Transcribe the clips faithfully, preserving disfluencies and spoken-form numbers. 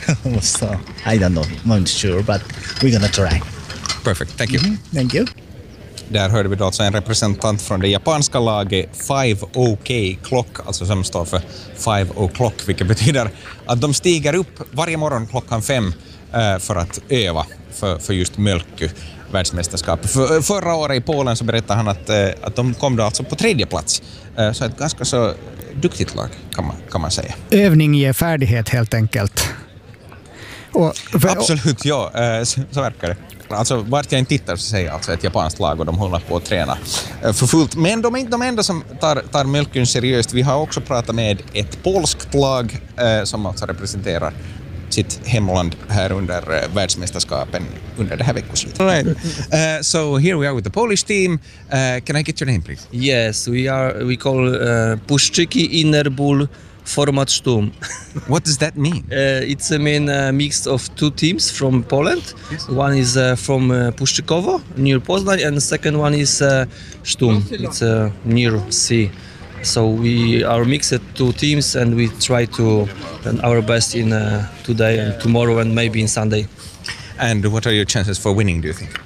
So I don't know, I'm not sure, but we're gonna try. Perfect, thank you. Mm-hmm. Thank you. Där hörde vi då alltså en representant från det japanska laget Five OK Clock, alltså som står för Five O'Clock, vilket betyder att de stiger upp varje morgon klockan fem eh, för att öva för, för just Mölkky världsmästerskapet. För, förra året i Polen så berättade han att, eh, att de kom då alltså på tredje plats. Eh, så ett ganska så duktigt lag kan man, kan man säga. Övning ger färdighet helt enkelt. Och för, Absolut, ja, eh, så, så verkar det. Alltså vart jag inte tittar så säger jag alltså ett japanskt lag och de håller på att träna för fullt. Men de är inte de enda som tar, tar Mölkkyn seriöst. Vi har också pratat med ett polskt lag eh, som alltså representerar sitt hemland här under uh, världsmästerskapen under det här veckoslutet. All right. Uh, so here we are with the Polish team. Uh, can I get your name, please? Yes, we are. We call uh, Puszczyki Innerból Format Sturm. What does that mean? Uh, it's a main uh, mix of two teams from Poland. Yes. One is uh, from uh, Puszczykowo, near Poznań, and the second one is uh, Sturm. It's uh, near sea. So we are mixed two teams, and we try to do our best in uh, today and tomorrow, and maybe in Sunday. And what are your chances for winning, do you think?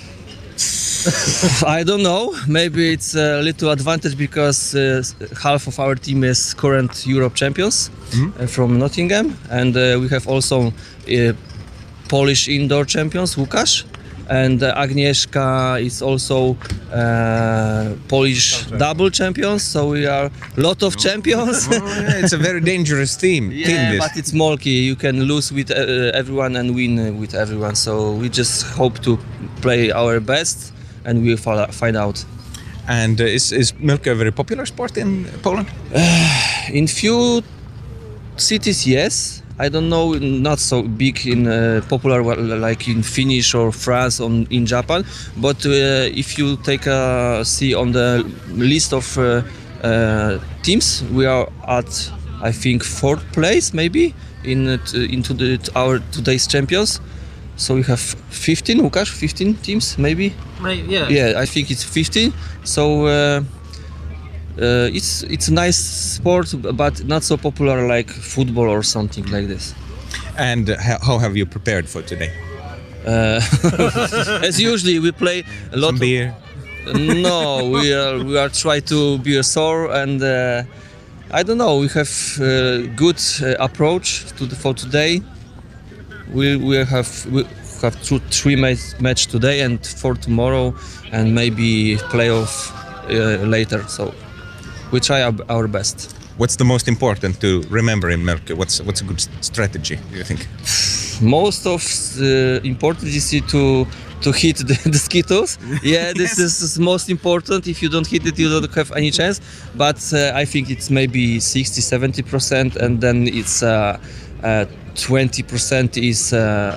I don't know. Maybe it's a little advantage because uh, half of our team is current Europe champions mm-hmm. uh, from Nottingham, and uh, we have also uh, Polish indoor champions, Łukasz, and uh, Agnieszka is also uh, Polish double champions. So we are a lot of champions. Oh, yeah, it's a very dangerous team. Yeah, team this. But it's mulky. You can lose with uh, everyone and win uh, with everyone. So we just hope to play our best, and we'll find out. And uh, is is Mölkky a very popular sport in Poland? Uh, in few cities, yes. I don't know, not so big in uh, popular like in Finnish or France or in Japan. But uh, if you take a see on the list of uh, uh, teams, we are at I think fourth place maybe in uh, into the our today's champions. So we have fifteen, Łukasz, fifteen teams maybe. Right, yeah. Yeah, I think it's fifteen. So. Uh, Uh, it's it's a nice sport, but not so popular like football or something like this. And how, how have you prepared for today? Uh, as usually, we play a lot. Some beer? Of, no, we are we are try to be sore, and uh, I don't know. We have uh, good uh, approach to the, for today. We we have we have two, three match match today and for tomorrow, and maybe playoff uh, later. So. We try our, our best. What's the most important to remember in Mölkky? What's what's a good strategy, do you think? Most of the important is to to hit the, the Skittles. Yeah, this yes. is most important. If you don't hit it, you don't have any chance. But uh, I think it's maybe sixty to seventy percent, and then it's uh, uh, twenty percent is uh,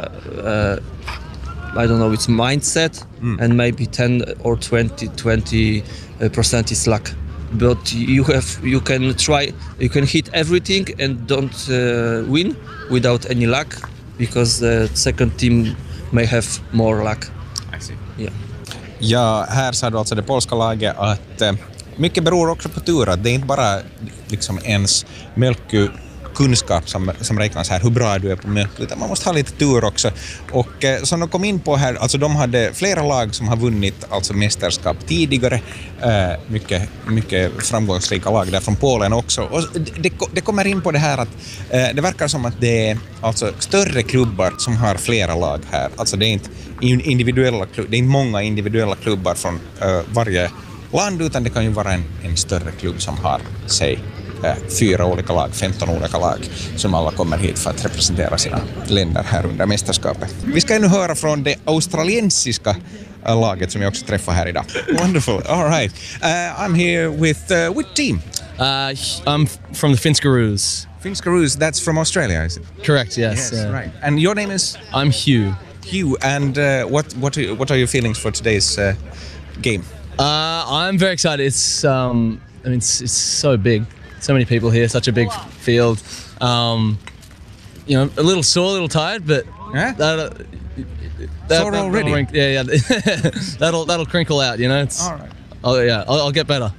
uh, I don't know, it's mindset, mm. and maybe ten or twenty percent is luck. But you have you can try you can hit everything and don't uh, win without any luck, because the second team may have more luck. I see. Yeah. Ja, här sa du alltså det polska laget att eh, mycket beror också på tur, att det är inte bara liksom ens Mölkky kunskap som, som räknas här, hur bra du är på Mölkky, utan man måste ha lite tur också. Och eh, som de kom in på här, alltså de hade flera lag som har vunnit alltså mästerskap tidigare, eh, mycket, mycket framgångsrika lag där från Polen också. Och det, det kommer in på det här att eh, det verkar som att det är alltså större klubbar som har flera lag här. Alltså det är inte individuella klubb, det är inte många individuella klubbar från eh, varje land, utan det kan ju vara en, en större klubb som har sig fyra olika lag, femton olika lag som alla kommer hit för att representera sina länder här under mästerskapet. Vi ska nu höra från det australiensiska laget som jag också träffar här idag. Wonderful. All right. Uh, I'm here with uh, which team? Uh, I'm from the Finskaroos. Finskaroos, that's from Australia, is it? Correct, yes. Yes, yeah. right. And your name is? I'm Hugh. Hugh, and uh, what what are, what are your feelings for today's uh, game? Uh, I'm very excited. It's um, I mean, it's, it's so big. So many people here, such a big field. Um, you know, a little sore, a little tired, but yeah? that'll, that, sore that, already. That'll, yeah, yeah. that'll that'll crinkle out. You know, it's all right. Oh yeah, I'll, I'll get better.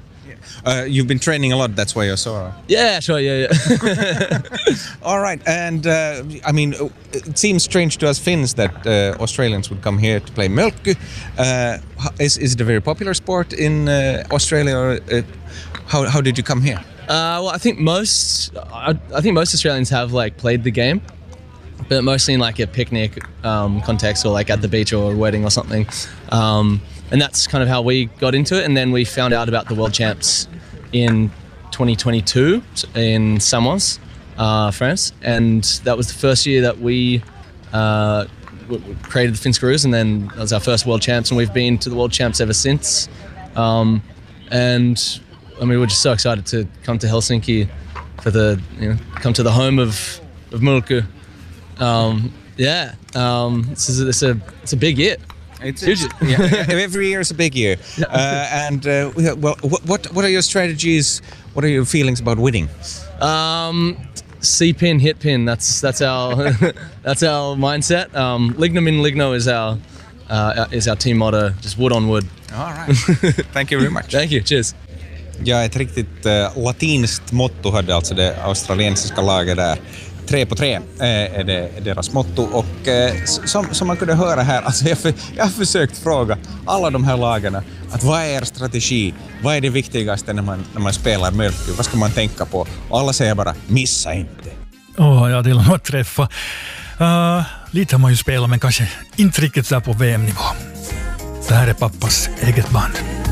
Uh, you've been training a lot, that's why you're sore. Yeah, sure, yeah, yeah. All right, and uh, I mean, it seems strange to us Finns that uh, Australians would come here to play Mölkky. Uh, is, is it a very popular sport in uh, Australia, or uh, how, how did you come here? Uh, well, I think most, I, I think most Australians have like played the game, but mostly in like a picnic um, context or like at the beach or a wedding or something. Um, and that's kind of how we got into it. And then we found out about the World Champs in twenty twenty-two in Samoas, uh, France. And that was the first year that we uh, w- w- created the Finscaroos, and then that was our first World Champs, and we've been to the World Champs ever since. Um, and I mean, we're just so excited to come to Helsinki for the, you know, come to the home of, of Mölkky. Um, yeah, um, it's, a, it's a it's a big year. It's, it's yeah, yeah, every year is a big year. Uh, and uh, well, what what are your strategies? What are your feelings about winning? Um, C pin, hit pin. That's that's our that's our mindset. Um, Lignum in ligno is our uh, is our team motto. Just wood on wood. All right. Thank you very much. Thank you. Cheers. Ja, ett riktigt uh, latinskt motto hade alltså det australiensiska laget där. Tre på tre är det deras motto, och eh, som, som man kunde höra här, alltså jag, för, jag har försökt fråga alla de här lagarna att vad är er strategi, vad är det viktigaste när man, när man spelar Mölkky, vad ska man tänka på, och alla säger bara missa inte. Åh, oh, jag vill nog träffa. Uh, lite har man ju spelat, men kanske inte riktigt där på V M-nivå. Det här är pappas eget band.